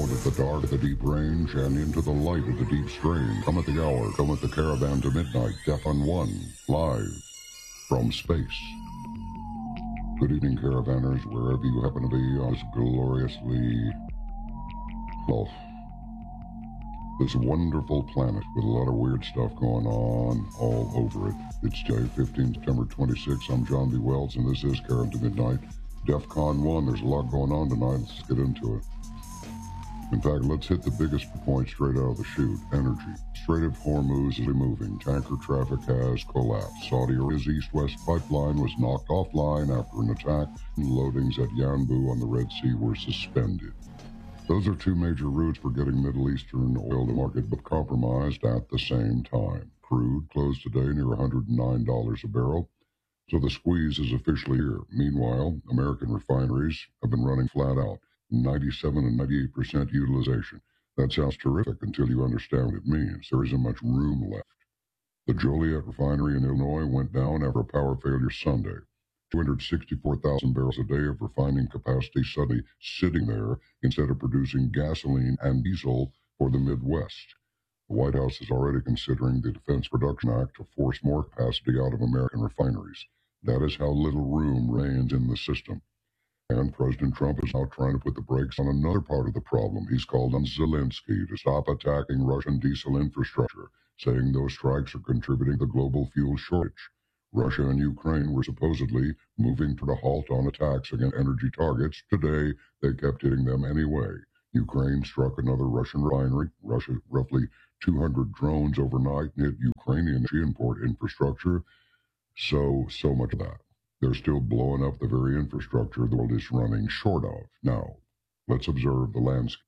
of the dark of the deep range and into the light of the deep stream. Come at the hour, come at the caravan to midnight, DEFCON 1, live from space. Good evening, caravanners, wherever you happen to be on this gloriously, well, this wonderful planet with a lot of weird stuff going on all over it. It's day 15, September 26. I'm John B. Wells, and this is Caravan to Midnight, DEFCON 1. There's a lot going on tonight. Let's get into it. In fact, let's hit the biggest point straight out of the chute. Energy. Strait of Hormuz is moving. Tanker traffic has collapsed. Saudi Arabia's east-west pipeline was knocked offline after an attack. Loadings at Yanbu on the Red Sea were suspended. Those are two major routes for getting Middle Eastern oil to market, but compromised at the same time. Crude closed today near $109 a barrel, so the squeeze is officially here. Meanwhile, American refineries have been running flat out, 97 and 98% utilization. That sounds terrific until you understand what it means. There isn't much room left. The Joliet refinery in Illinois went down after a power failure Sunday. 264,000 barrels a day of refining capacity suddenly sitting there instead of producing gasoline and diesel for the Midwest. The White House is already considering the Defense Production Act to force more capacity out of American refineries. That is how little room remains in the system. And President Trump is now trying to put the brakes on another part of the problem. He's called on Zelensky to stop attacking Russian diesel infrastructure, saying those strikes are contributing to the global fuel shortage. Russia and Ukraine were supposedly moving toward a halt on attacks against energy targets. Today, they kept hitting them anyway. Ukraine struck another Russian refinery. Russia roughly 200 drones overnight hit Ukrainian energy import infrastructure. So much of that. They're still blowing up the very infrastructure the world is running short of. Now, let's observe the landscape.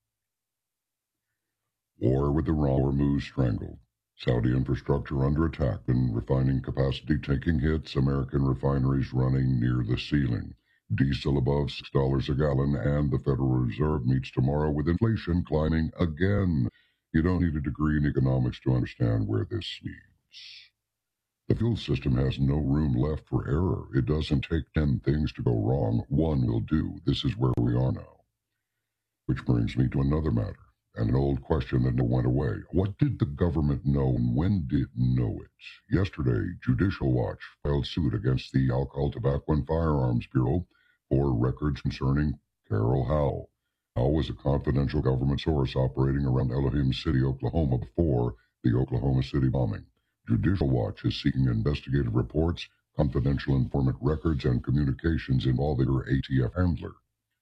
War with Iran, Hormuz strangled. Saudi infrastructure under attack and refining capacity taking hits, American refineries running near the ceiling. Diesel above $6 a gallon, and the Federal Reserve meets tomorrow with inflation climbing again. You don't need a degree in economics to understand where this leads. The fuel system has no room left for error. It doesn't take 10 things to go wrong. One will do. This is where we are now. Which brings me to another matter. And an old question that never went away. What did the government know and when did it know it? Yesterday, Judicial Watch filed suit against the Alcohol, Tobacco, and Firearms Bureau for records concerning Carol Howe. Howe was a confidential government source operating around Elohim City, Oklahoma before the Oklahoma City bombing. Judicial Watch is seeking investigative reports, confidential informant records, and communications involving her ATF handler.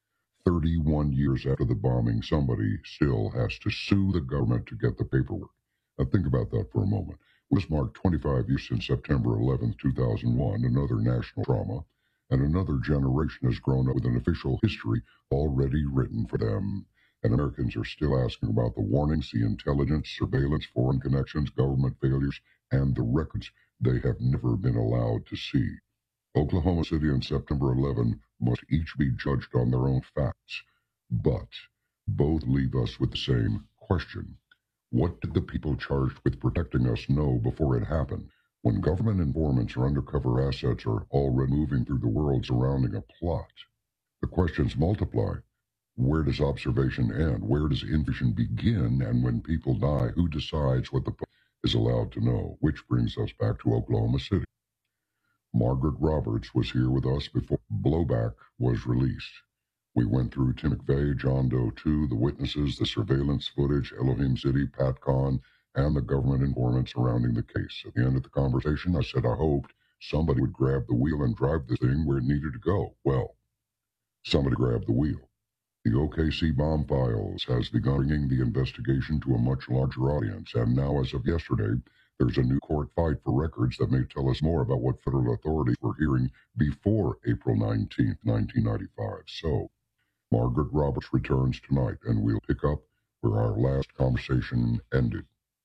31 years after the bombing, somebody still has to sue the government to get the paperwork. Now think about that for a moment. This marked 25 years since September 11, 2001, another national trauma, and another generation has grown up with an official history already written for them. And Americans are still asking about the warnings, the intelligence, surveillance, foreign connections, government failures, and the records they have never been allowed to see. Oklahoma City and September 11 must each be judged on their own facts, but both leave us with the same question. What did the people charged with protecting us know before it happened? When government informants or undercover assets are already moving through the world surrounding a plot, the questions multiply. Where does observation end? Where does information begin? And when people die, who decides what the public is allowed to know? Which brings us back to Oklahoma City. Margaret Roberts was here with us before Blowback was released. We went through Tim McVeigh, John Doe 2, the witnesses, the surveillance footage, Elohim City, Pat Kahn, and the government informants surrounding the case. At the end of the conversation, I said I hoped somebody would grab the wheel and drive the thing where it needed to go. Well, somebody grabbed the wheel. The OKC bomb files has begun bringing the investigation to a much larger audience, and now, as of yesterday, there's a new court fight for records that may tell us more about what federal authorities were hearing before April 19, 1995. So, Margaret Roberts returns tonight, and we'll pick up where our last conversation ended.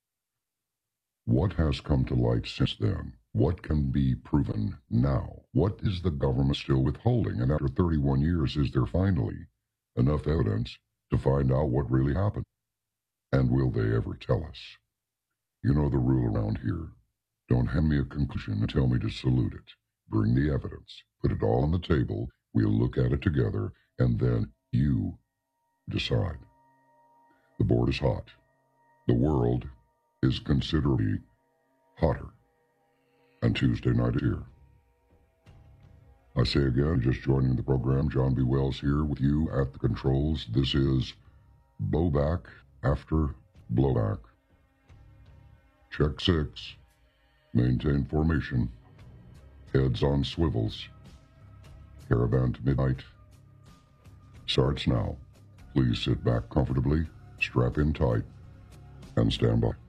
What has come to light since then? What can be proven now? What is the government still withholding? And after 31 years, is there finally enough evidence to find out what really happened? And will they ever tell us? You know the rule around here. Don't hand me a conclusion and tell me to salute it. Bring the evidence. Put it all on the table. We'll look at it together, and then you decide. The board is hot. The world is considerably hotter. And Tuesday night is here. I say again, just joining the program, John B. Wells here with you at the controls. This is blowback after blowback. Check 6. Maintain formation. Heads on swivels. Caravan to midnight starts now. Please sit back comfortably, strap in tight, and stand by.